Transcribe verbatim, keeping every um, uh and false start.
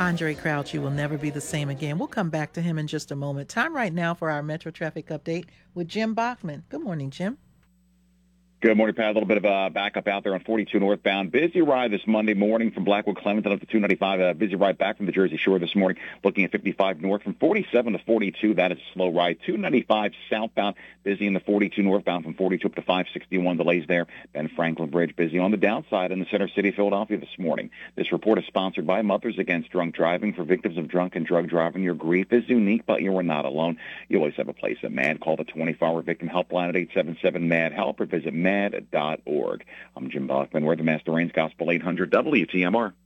Andre Crouch, you will never be the same again. We'll come back to him in just a moment. Time right now for our Metro Traffic Update with Jim Bachman. Good morning, Jim. Good morning, Pat. A little bit of a backup out there on forty-two northbound. Busy ride this Monday morning from Blackwood Clementon up to two ninety-five. A busy ride back from the Jersey Shore this morning. Looking at fifty-five north from forty-seven to forty-two. That is a slow ride. two ninety-five southbound. Busy in the forty-two northbound from forty-two up to five sixty-one. Delays there. Ben Franklin Bridge busy on the downside in the center city of Philadelphia this morning. This report is sponsored by Mothers Against Drunk Driving. For victims of drunk and drug driving, your grief is unique, but you are not alone. You always have a place at MAD. Call the twenty-four hour victim helpline at eight seven seven MAD help or visit mad dot org. I'm Jim Bachman. We're the Master Rains Gospel eight hundred W T M R.